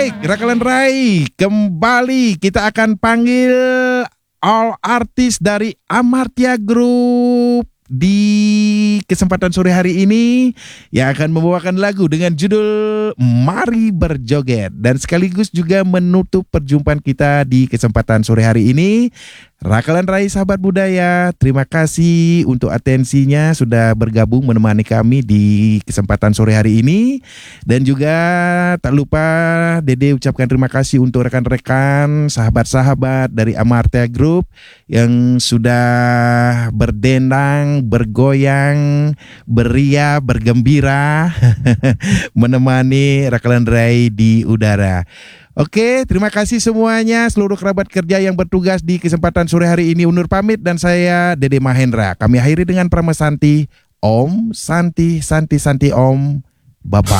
Baik, Rakalan Rai, kembali kita akan panggil all artis dari Amartya Group di kesempatan sore hari ini yang akan membawakan lagu dengan judul Mari Berjoget, dan sekaligus juga menutup perjumpaan kita di kesempatan sore hari ini. Rakalan Rai sahabat budaya, terima kasih untuk atensinya sudah bergabung menemani kami di kesempatan sore hari ini. Dan juga tak lupa Dede ucapkan terima kasih untuk rekan-rekan, sahabat-sahabat dari Amartya Group yang sudah berdendang, bergoyang, beria, bergembira menemani Rakalan Rai di udara. Oke, terima kasih semuanya, seluruh kerabat kerja yang bertugas di kesempatan sore hari ini undur pamit, dan saya Dede Mahendra. Kami akhiri dengan Prama Santi, Om Santi Santi Santi Om, Bapak.